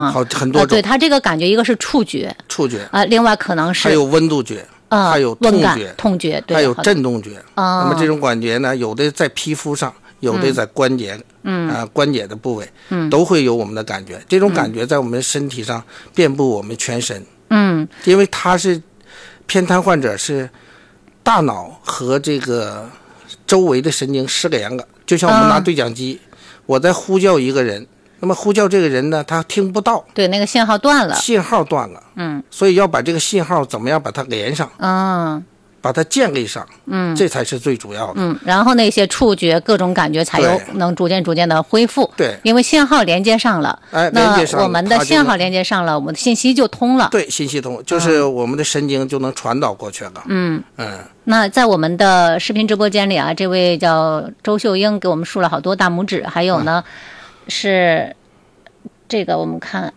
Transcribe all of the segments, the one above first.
很多种。 对，它这个感觉，一个是触觉，另外可能是还有温度觉，还有痛觉，对， 还有震动觉。那么这种感觉呢，有的在皮肤上，有的在关节，关节的部位，都会有我们的感觉。这种感觉在我们身体上遍布我们全身。因为它是偏瘫患者是大脑和这个周围的神经失联了，就像我们拿对讲机，我在呼叫一个人，那么呼叫这个人呢，他听不到， 对，那个信号断了， 所以要把这个信号怎么样把它连上，把它建立上，这才是最主要的。 然后那些触觉各种感觉才能逐渐的恢复。 对， 因为信号连接上了，那我们的信号连接上了，我们的信息就通了。 对，信息通，就是我们的神经就能传导过去了。 那在我们的视频直播间里啊，这位叫周秀英给我们竖了好多大拇指，还有呢，是这个我们看，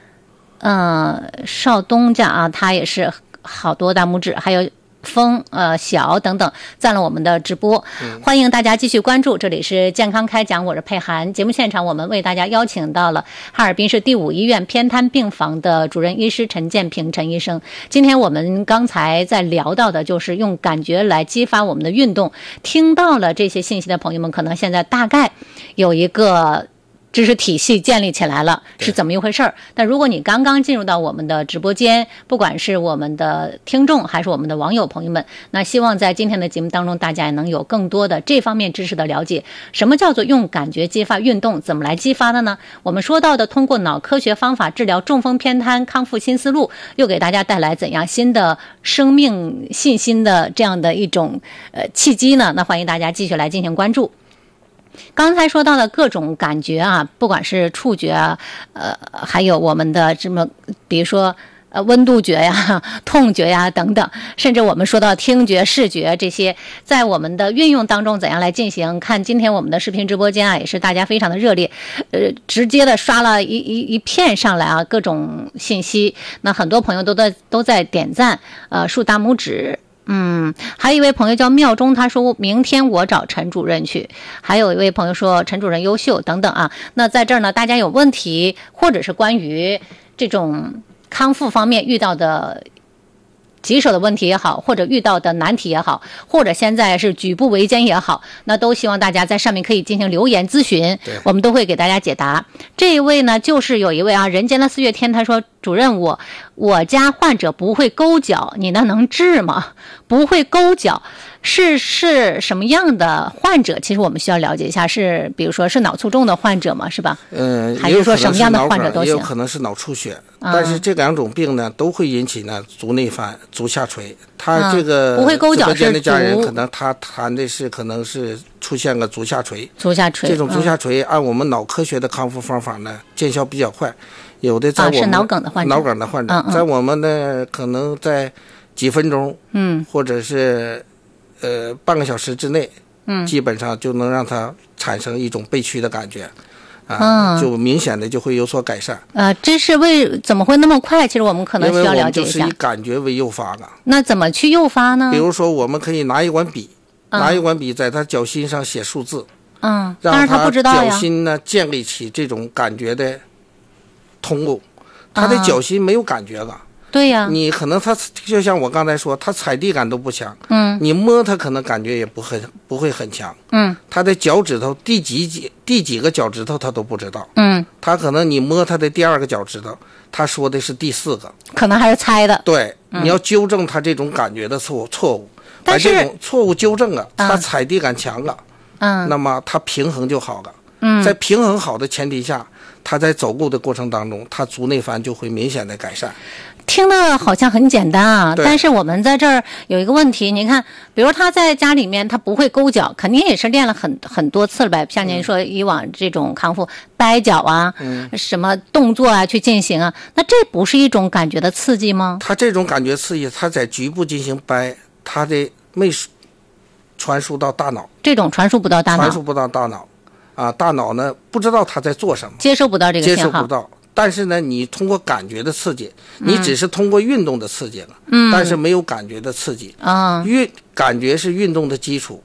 邵东家啊，他也是好多大拇指，还有小等等赞了我们的直播。欢迎大家继续关注，这里是健康开讲，我是佩涵。节目现场我们为大家邀请到了哈尔滨市第5医院偏瘫病房的主任医师陈建平陈医生。今天我们刚才在聊到的就是用感觉来激发我们的运动，听到了这些信息的朋友们可能现在大概有一个知识体系建立起来了，是怎么一回事儿？但如果你刚刚进入到我们的直播间，不管是我们的听众还是我们的网友朋友们，那希望在今天的节目当中，大家也能有更多的这方面知识的了解。什么叫做用感觉激发运动？怎么来激发的呢？我们说到的通过脑科学方法治疗中风偏瘫康复新思路，又给大家带来怎样新的生命信心的这样的一种契机呢？那欢迎大家继续来进行关注。刚才说到的各种感觉啊，不管是触觉啊，还有我们的这么，比如说温度觉呀、痛觉呀等等，甚至我们说到听觉、视觉这些，在我们的运用当中怎样来进行？看今天我们的视频直播间啊，也是大家非常的热烈，直接的刷了一片上来啊，各种信息。那很多朋友都在点赞，竖大拇指。还有一位朋友叫妙中，他说明天我找陈主任去。还有一位朋友说陈主任优秀等等啊。那在这儿呢，大家有问题或者是关于这种康复方面遇到的棘手的问题也好，或者遇到的难题也好，或者现在是举步维艰也好，那都希望大家在上面可以进行留言咨询，我们都会给大家解答。这一位呢，就是有一位啊，人间的4月天，他说主任，我家患者不会勾脚，你那能治吗？不会勾脚是什么样的患者？其实我们需要了解一下，是比如说是脑卒中的患者吗？是吧？还是说什么样的患者都行？ 也有可能是脑出血，但是这两种病呢，都会引起呢足内翻、足下垂。他这个不会勾脚是的家人可能他谈的是可能是出现个足下垂。这种足下垂按我们脑科学的康复方法呢，见效比较快。有的在我们是脑梗的患者， 在我们呢可能在几分钟，或者是半个小时之内，基本上就能让它产生一种背屈的感觉，就明显的就会有所改善。 这是怎么会那么快？其实我们可能需要了解一下。 就是以感觉为诱发的。 那怎么去诱发呢？ 比如说，我们可以拿一管笔，在他脚心上写数字， 但是他不知道呀。 让他脚心呢建立起这种感觉的通路，他的脚心没有感觉了。 对呀， 你可能他就像我刚才说，他踩地感都不强，你摸他可能感觉也不会很强，他的脚趾头第几个脚趾头他都不知道，他可能你摸他的第2个脚趾头，他说的是第4个， 可能还是猜的。 对，你要纠正他这种感觉的错误，把这种错误纠正了，他踩地感强了，那么他平衡就好了，在平衡好的前提下，他在走路的过程当中，他足内翻就会明显的改善。 听的好像很简单啊，但是我们在这儿有一个问题，你看，比如他在家里面他不会勾脚，肯定也是练了很多次了呗。像您说以往这种康复掰脚啊，什么动作啊去进行啊，那这不是一种感觉的刺激吗？ 他这种感觉刺激，他在局部进行掰，他的没传输到大脑， 这种传输不到大脑，大脑呢不知道他在做什么， 接收不到这个信号， 接收不到。但是呢，你通过感觉的刺激，你只是通过运动的刺激了，但是没有感觉的刺激。感觉是运动的基础。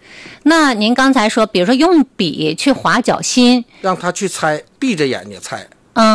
那您刚才说，比如说用笔去划脚心， 让他去猜，闭着眼睛猜。